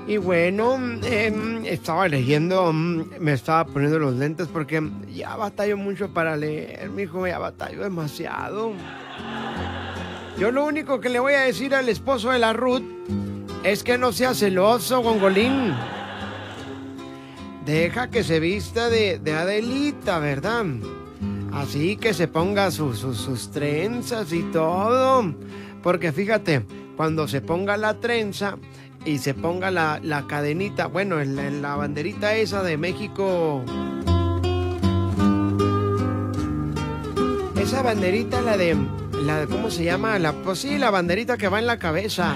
Y bueno, estaba leyendo, me estaba poniendo los lentes porque ya batallo mucho para leer, mijo, ya batallo demasiado. Yo lo único que le voy a decir al esposo de la Ruth es que no sea celoso, Gongolín. Deja que se vista de Adelita, ¿verdad? Así que se ponga sus trenzas y todo. Porque fíjate, cuando se ponga la trenza y se ponga la cadenita, bueno, la banderita esa de México. Esa banderita, la de ¿cómo se llama? Pues sí, la banderita que va en la cabeza.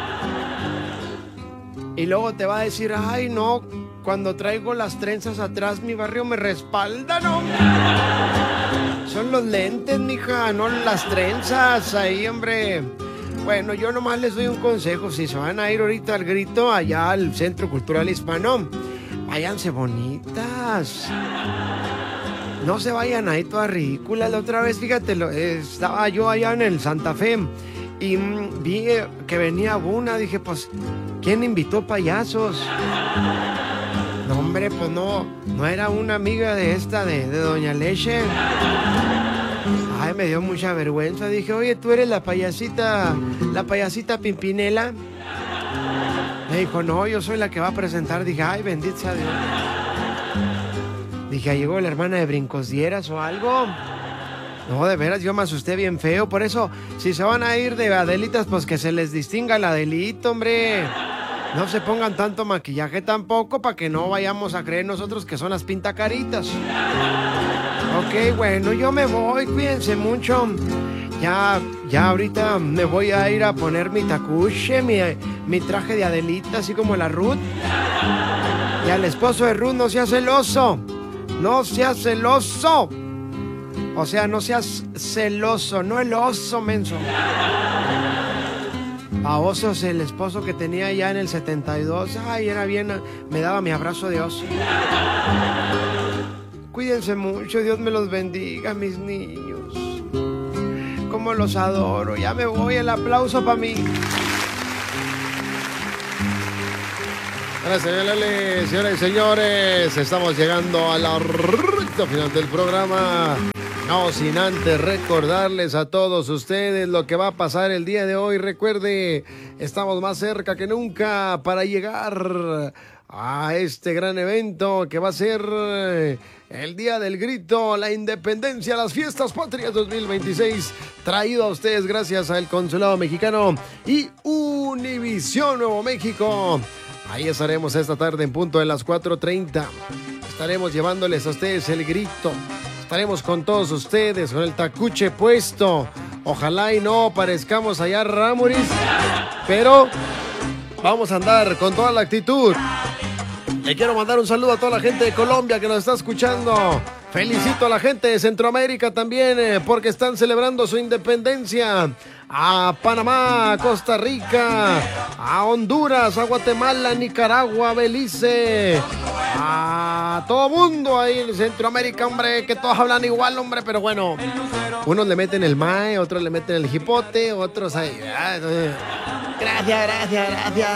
Y luego te va a decir, ay, no, cuando traigo las trenzas atrás, mi barrio me respalda, ¿no? Son los lentes, mija, no las trenzas, ahí, hombre. Bueno, yo nomás les doy un consejo, si se van a ir ahorita al grito, allá al Centro Cultural Hispano, váyanse bonitas. No se vayan ahí todas ridículas. La otra vez, fíjate, estaba yo allá en el Santa Fe y vi que venía una, dije, pues, ¿quién invitó payasos? No, hombre, pues no era una amiga de esta, de Doña Leche. Ay, me dio mucha vergüenza. Dije, oye, ¿tú eres la payasita Pimpinela? Me dijo, no, yo soy la que va a presentar. Dije, ay, bendito sea Dios. Dije, ¿llegó la hermana de Brincos Dieras o algo? No, de veras, yo me asusté bien feo. Por eso, si se van a ir de Adelitas, pues que se les distinga la Adelita, hombre. No se pongan tanto maquillaje tampoco, para que no vayamos a creer nosotros que son las pintacaritas. Ok, bueno, yo me voy, cuídense mucho. Ya ahorita me voy a ir a poner mi tacuche, mi traje de Adelita, así como la Ruth. Y al esposo de Ruth, no seas celoso. No seas celoso. O sea, no seas celoso, no el oso, menso. A osos, el esposo que tenía ya en el 72. Ay, era bien, me daba mi abrazo de oso. Cuídense mucho, Dios me los bendiga, mis niños. Cómo los adoro. Ya me voy, el aplauso para mí. Gracias, Lele. Señoras y señores, estamos llegando a la recta final del programa. No sin antes recordarles a todos ustedes lo que va a pasar el día de hoy. Recuerde, estamos más cerca que nunca para llegar a este gran evento que va a ser el Día del Grito, la Independencia, las Fiestas Patrias 2026, traído a ustedes gracias al Consulado Mexicano y Univisión Nuevo México. Ahí estaremos esta tarde en punto de las 4:30. Estaremos llevándoles a ustedes el grito. Estaremos con todos ustedes, con el tacuche puesto. Ojalá y no parezcamos allá Ramuris, pero vamos a andar con toda la actitud. Le quiero mandar un saludo a toda la gente de Colombia que nos está escuchando. Felicito a la gente de Centroamérica también porque están celebrando su independencia. A Panamá, a Costa Rica, a Honduras, a Guatemala, a Nicaragua, a Belice, a todo mundo ahí en Centroamérica, hombre, que todos hablan igual, hombre, pero bueno, unos le meten el mae, otros le meten el jipote, otros ahí. Gracias.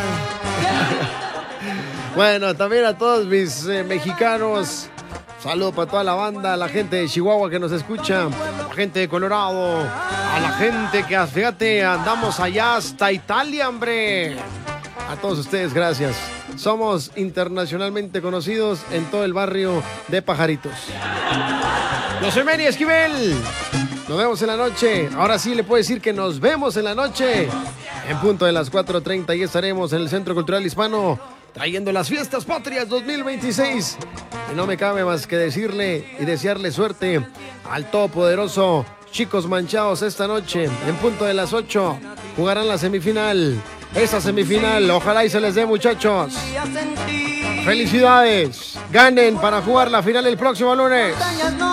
Bueno, también a todos mis mexicanos. Saludo para toda la banda, a la gente de Chihuahua que nos escucha, a la gente de Colorado, a la gente que, fíjate, andamos allá hasta Italia, hombre. A todos ustedes, gracias. Somos internacionalmente conocidos en todo el barrio de Pajaritos. Yo soy Manny Esquivel. Nos vemos en la noche. Ahora sí le puedo decir que nos vemos en la noche. En punto de las 4:30 y estaremos en el Centro Cultural Hispano trayendo las Fiestas Patrias 2026. Y no me cabe más que decirle y desearle suerte al todopoderoso Chicos Manchados esta noche. En punto de las 8 jugarán la semifinal. Esa semifinal, ojalá y se les dé, muchachos. Felicidades. Ganen para jugar la final el próximo lunes.